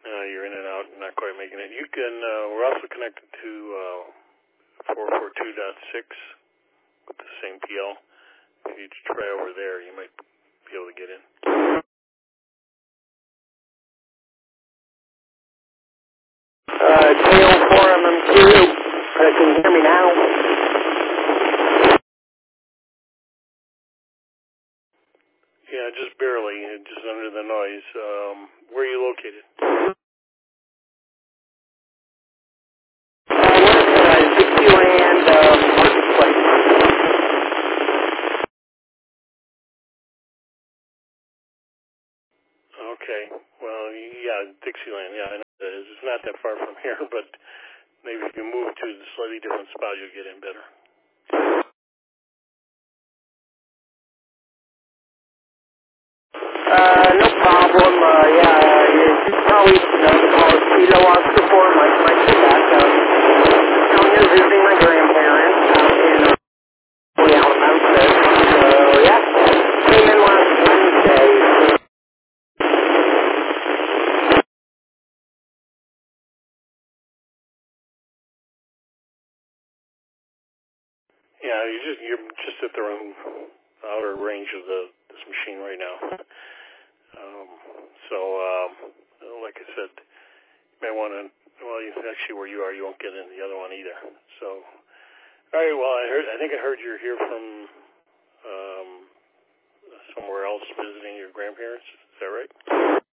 You're in and out and not quite making it. You can, we're also connected to 442.6 with the same PL. If you try over there, you might be able to get in. KO4MMQ. Can you hear me now? Yeah, just barely, just under the noise. Where are you located? Dixieland Marketplace. Okay. Well, yeah, Dixieland. Yeah, I know that is. It's not that far from here, but maybe if you move to a slightly different spot, you'll get in better. No problem. You probably call it Tito Oscar 4, my feedback. Down here visiting my grandparents out in Alabama. So, yeah. Came in last Wednesday. Yeah, you're just at the outer range of this machine right now. Like I said, you may want to. Well, actually, where you are, you won't get in the other one either. So, all right. Well, I think I heard you're here from somewhere else visiting your grandparents. Is that right?